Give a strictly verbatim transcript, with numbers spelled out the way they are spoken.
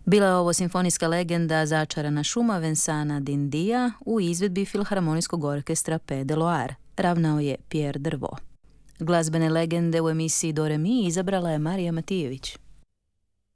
Bila je ovo simfonijska legenda Začarana šuma Vincenta D'India u izvedbi Filharmonijskog orkestra Pays de Loire. Ravnao je Pierre Dervaux. Glazbene legende u emisiji Do Re Mi izabrala je Marija Matijević.